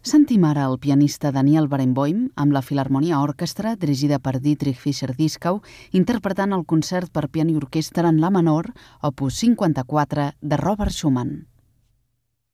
Sentim ara el pianista Daniel Barenboim amb la Filharmonia Orquestra, dirigida per Dietrich Fischer-Dieskau, interpretant el concert per piano i orquestra en la menor, opus 54, de Robert Schumann.